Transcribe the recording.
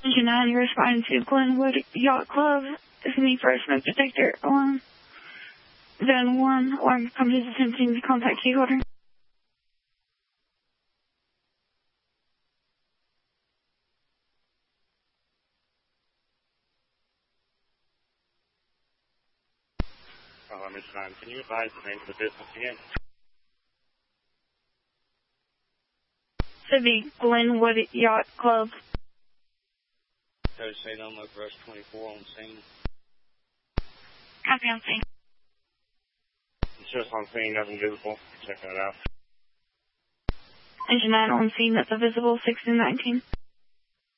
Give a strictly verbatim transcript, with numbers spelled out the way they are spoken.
Engine nine, you're responding to Glenwood Yacht Club. This is me for a smoke detector alarm. Zone one, alarm company is attempting to contact key holder. Alarm Engine nine, can you advise the name of the business again? Should be Glenwood Yacht Club. Code Saint Elmo Brush twenty-four on scene. Copy on scene. It's just on scene, nothing visible. Check that out. Engine nine on scene, that's a visible sixteen nineteen.